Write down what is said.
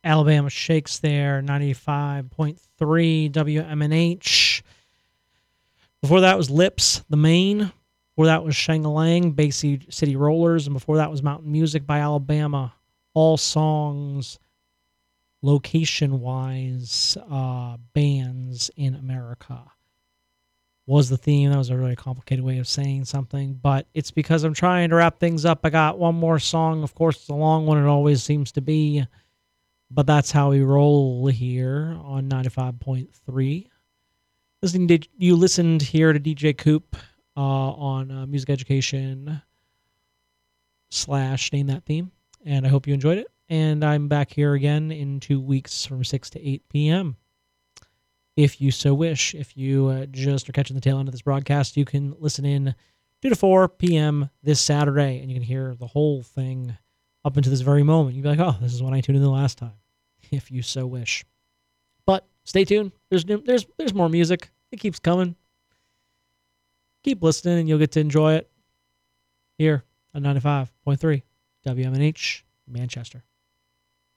Alabama Shakes there, 95.3 WMNH. Before that was Lips, The Main. Before that was Shang-a-Lang, Bay City Rollers. And before that was Mountain Music by Alabama. All songs, location-wise, bands in America. Was the theme. That was a really complicated way of saying something, but it's because I'm trying to wrap things up. I got one more song. Of course, it's a long one. It always seems to be, but that's how we roll here on 95.3. You listened here to DJ Coop on Music Education / Name That Theme, and I hope you enjoyed it. And I'm back here again in 2 weeks from 6 to 8 p.m. If you so wish. If you just are catching the tail end of this broadcast, you can listen in 2 to 4 p.m. this Saturday, and you can hear the whole thing up until this very moment. You'll be like, oh, this is when I tuned in the last time, if you so wish. But stay tuned. There's more music. It keeps coming. Keep listening, and you'll get to enjoy it here on 95.3 WMNH Manchester.